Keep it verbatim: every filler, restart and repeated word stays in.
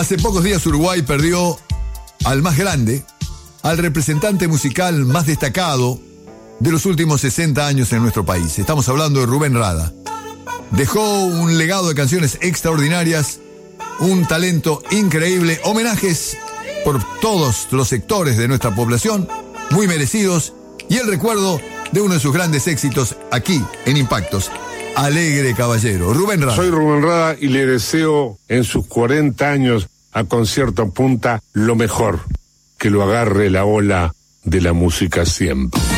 Hace pocos días Uruguay perdió al más grande, al representante musical más destacado de los últimos sesenta años en nuestro país. Estamos hablando de Rubén Rada. Dejó un legado de canciones extraordinarias, un talento increíble, homenajes por todos los sectores de nuestra población, muy merecidos, y el recuerdo de uno de sus grandes éxitos aquí en Impactos, Alegre Caballero. Rubén Rada. Soy Rubén Rada y le deseo en sus cuarenta años a Concierto Punta lo mejor, que lo agarre la ola de la música siempre.